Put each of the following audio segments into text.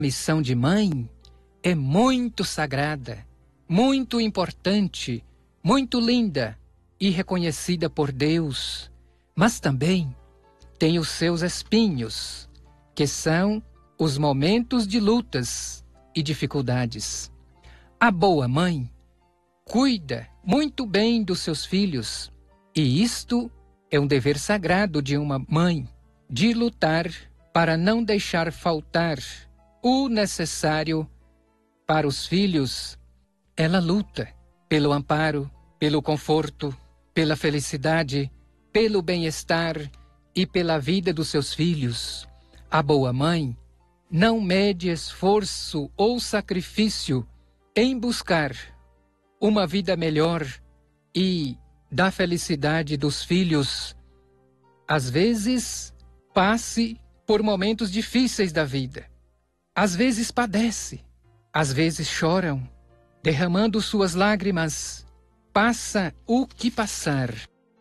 missão de mãe é muito sagrada, muito importante, muito linda e reconhecida por Deus, mas também tem os seus espinhos, que são os momentos de lutas e dificuldades. A boa mãe cuida muito bem dos seus filhos, e isto é um dever sagrado de uma mãe, de lutar para não deixar faltar o necessário para os filhos. Ela luta pelo amparo, pelo conforto, pela felicidade, pelo bem-estar e pela vida dos seus filhos. A boa mãe não mede esforço ou sacrifício em buscar uma vida melhor e da felicidade dos filhos. Às vezes, passe por momentos difíceis da vida. Às vezes padece, às vezes choram, derramando suas lágrimas. Passa o que passar,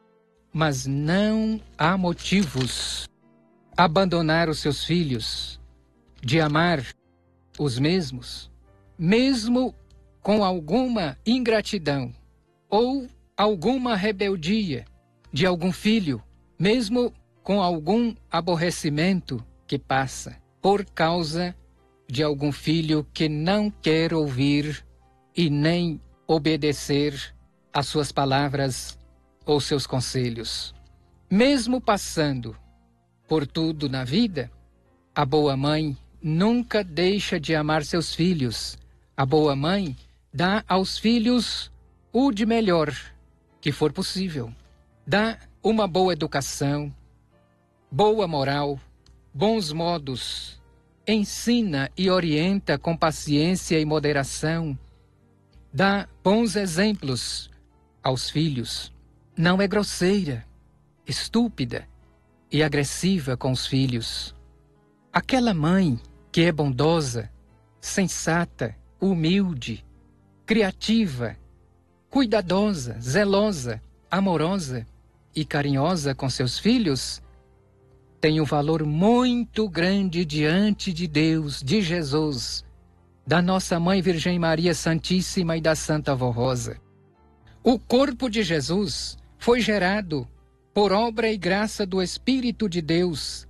mas não há motivos abandonar os seus filhos, de amar os mesmos, mesmo com alguma ingratidão ou alguma rebeldia de algum filho, mesmo com algum aborrecimento que passa por causa de algum filho que não quer ouvir e nem obedecer às suas palavras ou seus conselhos. Mesmo passando por tudo na vida, a boa mãe nunca deixa de amar seus filhos. A boa mãe dá aos filhos o de melhor que for possível. Dá uma boa educação, boa moral, bons modos, ensina e orienta com paciência e moderação, dá bons exemplos aos filhos. Não é grosseira, estúpida e agressiva com os filhos. Aquela mãe que é bondosa, sensata, humilde, criativa, cuidadosa, zelosa, amorosa e carinhosa com seus filhos, tem um valor muito grande diante de Deus, de Jesus, da nossa Mãe Virgem Maria Santíssima e da Santa Vó Rosa. O corpo de Jesus foi gerado por obra e graça do Espírito de Deus,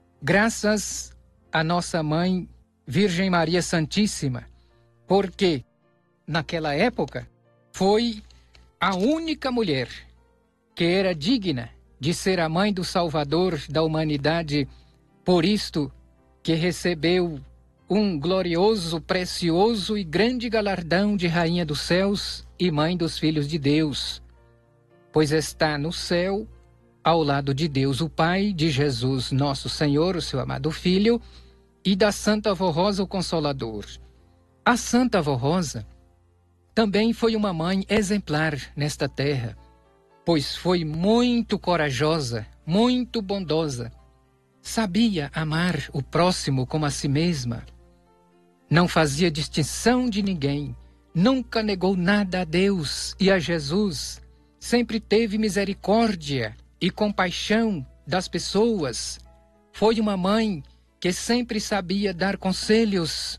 graças à nossa Mãe Virgem Maria Santíssima, porque naquela época foi a única mulher que era digna de ser a mãe do Salvador da humanidade, por isto que recebeu um glorioso, precioso e grande galardão de Rainha dos Céus e Mãe dos Filhos de Deus, pois está no céu, ao lado de Deus o Pai, de Jesus nosso Senhor, o seu amado Filho, e da Santa Vó Rosa, o Consolador. A Santa Vó Rosa também foi uma mãe exemplar nesta terra, pois foi muito corajosa, muito bondosa, sabia amar o próximo como a si mesma, não fazia distinção de ninguém, nunca negou nada a Deus e a Jesus, sempre teve misericórdia e compaixão das pessoas. Foi uma mãe que sempre sabia dar conselhos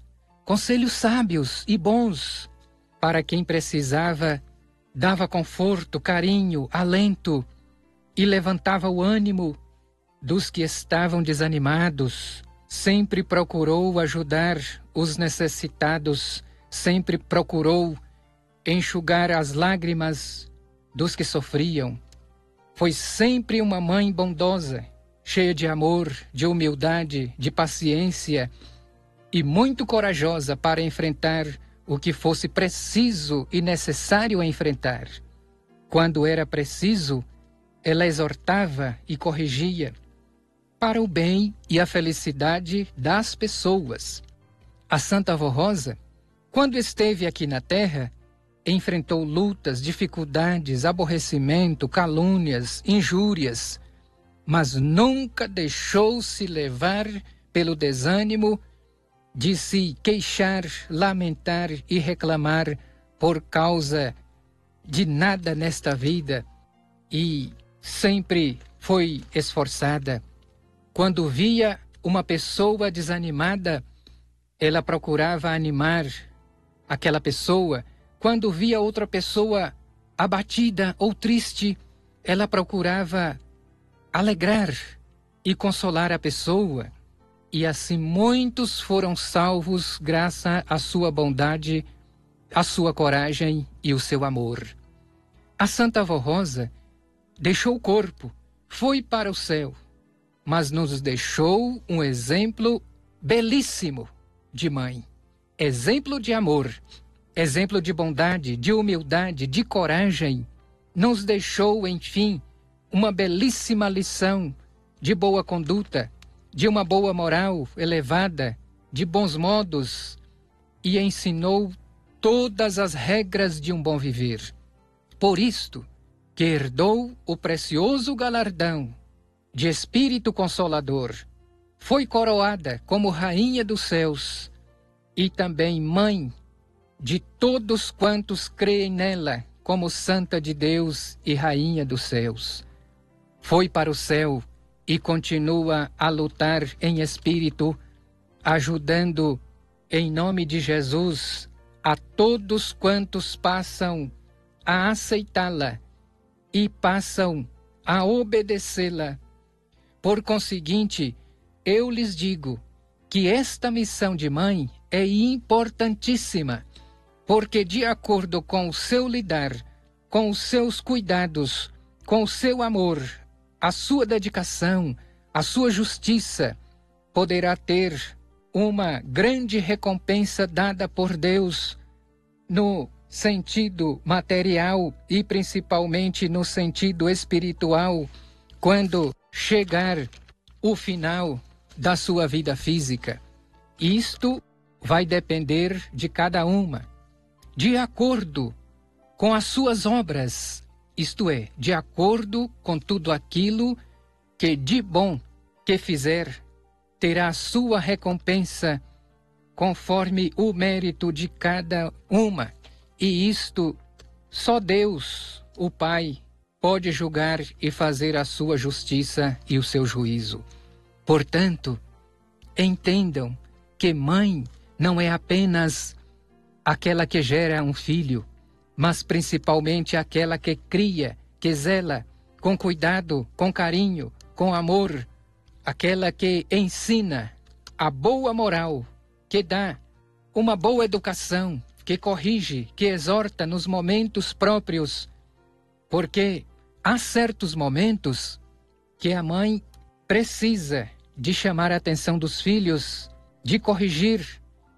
sábios e bons para quem precisava, dava conforto, carinho, alento e levantava o ânimo dos que estavam desanimados. Sempre procurou ajudar os necessitados, sempre procurou enxugar as lágrimas dos que sofriam. Foi sempre uma mãe bondosa, cheia de amor, de humildade, de paciência e muito corajosa para enfrentar o que fosse preciso e necessário enfrentar. Quando era preciso, ela exortava e corrigia para o bem e a felicidade das pessoas. A Santa Vó Rosa, quando esteve aqui na Terra, enfrentou lutas, dificuldades, aborrecimento, calúnias, injúrias, mas nunca deixou-se levar pelo desânimo de se queixar, lamentar e reclamar por causa de nada nesta vida, e sempre foi esforçada. Quando via uma pessoa desanimada, ela procurava animar aquela pessoa. Quando via outra pessoa abatida ou triste, ela procurava alegrar e consolar a pessoa. E assim muitos foram salvos graças à sua bondade, à sua coragem e o seu amor. A Santa Avó Rosa deixou o corpo, foi para o céu, mas nos deixou um exemplo belíssimo de mãe. Exemplo de amor, exemplo de bondade, de humildade, de coragem. Nos deixou, enfim, uma belíssima lição de boa conduta, de uma boa moral elevada, de bons modos, e ensinou todas as regras de um bom viver. Por isto que herdou o precioso galardão de Espírito Consolador, foi coroada como Rainha dos Céus e também Mãe de todos quantos creem nela como Santa de Deus e Rainha dos Céus. Foi para o céu e continua a lutar em espírito, ajudando em nome de Jesus a todos quantos passam a aceitá-la e passam a obedecê-la. Por conseguinte, eu lhes digo que esta missão de mãe é importantíssima, porque de acordo com o seu lidar, com os seus cuidados, com o seu amor, a sua dedicação, a sua justiça, poderá ter uma grande recompensa dada por Deus no sentido material e principalmente no sentido espiritual, quando chegar o final da sua vida física. Isto vai depender de cada uma, de acordo com as suas obras, isto é, de acordo com tudo aquilo que de bom que fizer, terá a sua recompensa conforme o mérito de cada uma. E isto só Deus, o Pai, pode julgar e fazer a sua justiça e o seu juízo. Portanto, entendam que mãe não é apenas aquela que gera um filho, mas principalmente aquela que cria, que zela com cuidado, com carinho, com amor, aquela que ensina a boa moral, que dá uma boa educação, que corrige, que exorta nos momentos próprios, porque há certos momentos que a mãe precisa de chamar a atenção dos filhos, de corrigir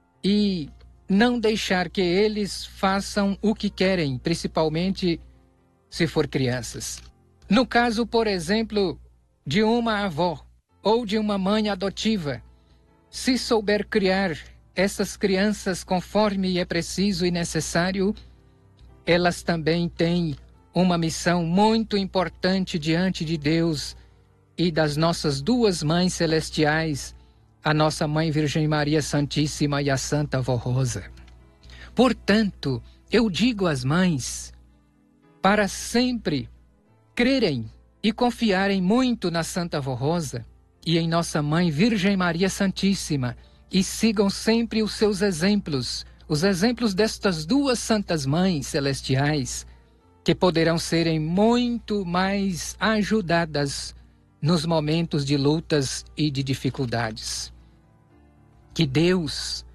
e não deixar que eles façam o que querem, principalmente se for crianças. No caso, por exemplo, de uma avó ou de uma mãe adotiva, se souber criar essas crianças conforme é preciso e necessário, elas também têm uma missão muito importante diante de Deus e das nossas duas mães celestiais, a nossa Mãe Virgem Maria Santíssima e a Santa Avó Rosa. Portanto, eu digo às mães para sempre crerem e confiarem muito na Santa Avó Rosa e em nossa Mãe Virgem Maria Santíssima, e sigam sempre os seus exemplos, os exemplos destas duas santas mães celestiais, que poderão serem muito mais ajudadas nos momentos de lutas e de dificuldades. Que Deus,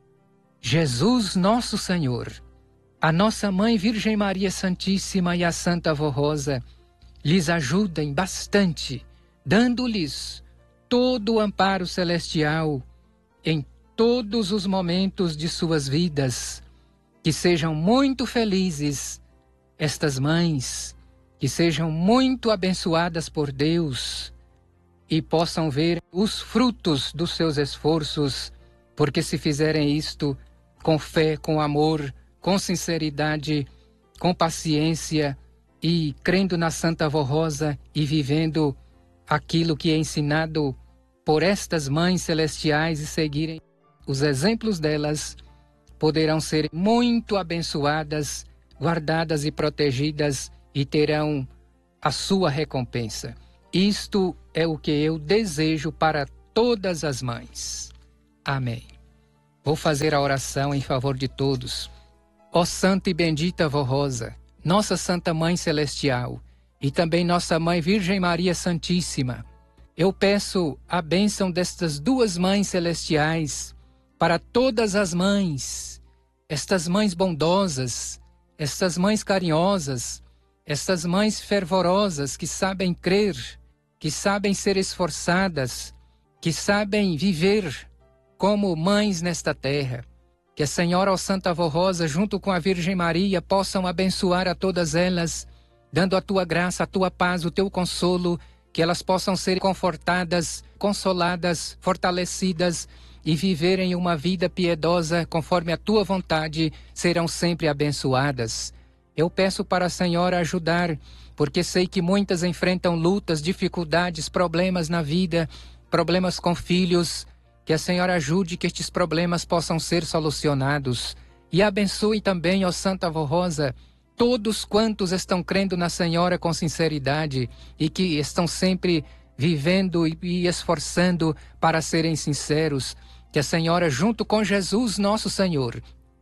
Jesus nosso Senhor, a nossa Mãe Virgem Maria Santíssima e a Santa Avó Rosa lhes ajudem bastante, dando-lhes todo o amparo celestial em todos os momentos de suas vidas. Que sejam muito felizes estas mães, que sejam muito abençoadas por Deus e possam ver os frutos dos seus esforços, porque se fizerem isto com fé, com amor, com sinceridade, com paciência e crendo na Santa Avó Rosa e vivendo aquilo que é ensinado por estas mães celestiais e seguirem os exemplos delas, poderão ser muito abençoadas, guardadas e protegidas e terão a sua recompensa. Isto é o que eu desejo para todas as mães. Amém. Vou fazer a oração em favor de todos. Ó Santa e bendita Vó Rosa, nossa Santa Mãe Celestial, e também nossa Mãe Virgem Maria Santíssima, eu peço a bênção destas duas mães celestiais para todas as mães, estas mães bondosas, estas mães carinhosas, estas mães fervorosas que sabem crer, que sabem ser esforçadas, que sabem viver como mães nesta terra. Que a Senhora, ó Santa Vó Rosa, junto com a Virgem Maria, possam abençoar a todas elas, dando a tua graça, a tua paz, o teu consolo, que elas possam ser confortadas, consoladas, fortalecidas e viverem uma vida piedosa conforme a tua vontade, serão sempre abençoadas. Eu peço para a Senhora ajudar, porque sei que muitas enfrentam lutas, dificuldades, problemas na vida, problemas com filhos. Que a Senhora ajude que estes problemas possam ser solucionados. E abençoe também, ó Santa Vó Rosa, todos quantos estão crendo na Senhora com sinceridade e que estão sempre vivendo e esforçando para serem sinceros. Que a Senhora, junto com Jesus, nosso Senhor,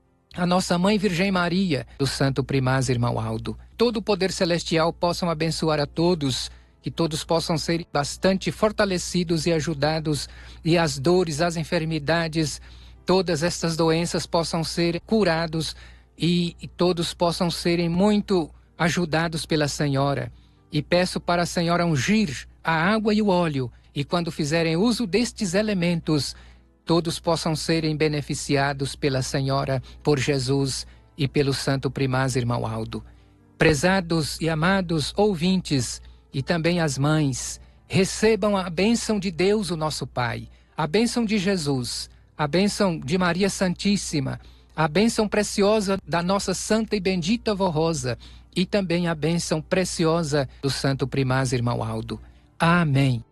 a nossa Mãe Virgem Maria, do Santo Primaz Irmão Aldo, todo o poder celestial possam abençoar a todos, que todos possam ser bastante fortalecidos e ajudados, e as dores, as enfermidades, todas estas doenças possam ser curados e todos possam serem muito ajudados pela Senhora. E peço para a Senhora ungir a água e o óleo, e quando fizerem uso destes elementos, todos possam serem beneficiados pela Senhora, por Jesus e pelo Santo Primaz Irmão Aldo. Prezados e amados ouvintes, e também as mães, recebam a bênção de Deus, o nosso Pai, a bênção de Jesus, a bênção de Maria Santíssima, a bênção preciosa da nossa Santa e bendita Vó Rosa, e também a bênção preciosa do Santo Primaz Irmão Aldo. Amém.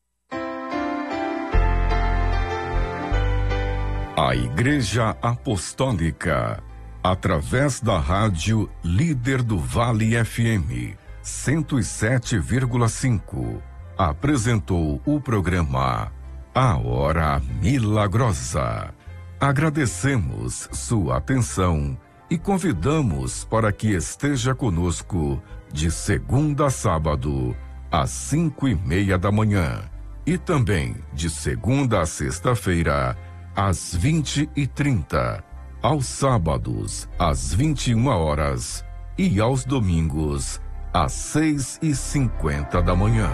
A Igreja Apostólica, através da rádio Líder do Vale FM 107,5, apresentou o programa A Hora Milagrosa. Agradecemos sua atenção e convidamos para que esteja conosco de segunda a sábado, às 5:30 da manhã, e também de segunda a sexta-feira, às 20h30, aos sábados, às 21 horas e aos domingos, às 6:50 da manhã.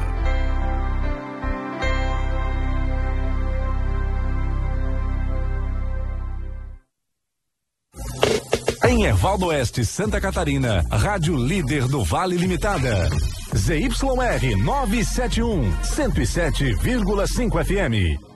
Em Ervaldo Oeste, Santa Catarina, Rádio Líder do Vale Limitada. ZYR 971, 107,5 FM.